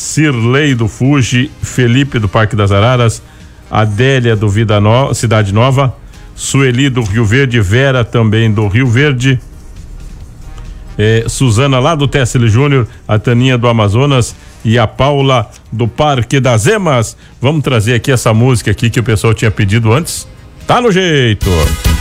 Cirlei do Fuji, Felipe do Parque das Araras, Adélia do Cidade Nova, Sueli do Rio Verde, Vera também do Rio Verde, Suzana lá do Tessile Júnior, a Taninha do Amazonas e a Paula do Parque das Emas. Vamos trazer aqui essa música aqui que o pessoal tinha pedido antes. Tá no jeito.